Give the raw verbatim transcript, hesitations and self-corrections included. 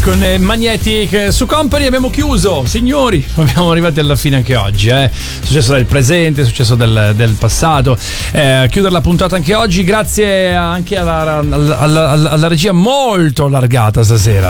Con Magnetic su Company abbiamo chiuso, signori, siamo arrivati alla fine anche oggi, eh. È successo del presente, è successo del, del passato, eh, chiudere la puntata anche oggi, grazie anche alla, alla, alla, alla regia molto allargata stasera.